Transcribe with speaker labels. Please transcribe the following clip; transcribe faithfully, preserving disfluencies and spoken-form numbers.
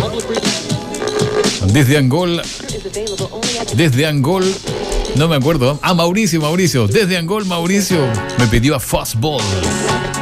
Speaker 1: Desde Angol. Desde Angol. No me acuerdo. Ah, Mauricio, Mauricio. Desde Angol, Mauricio me pidió a Fuzzball.